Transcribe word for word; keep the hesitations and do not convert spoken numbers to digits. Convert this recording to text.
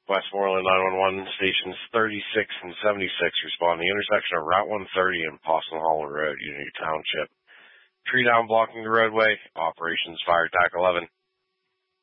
Westmoreland nine one one stations thirty-six and seventy-six respond to the intersection of Route one thirty and Possum Hollow Road, Unity Township. Tree down blocking the roadway. Operations Fire Tac eleven.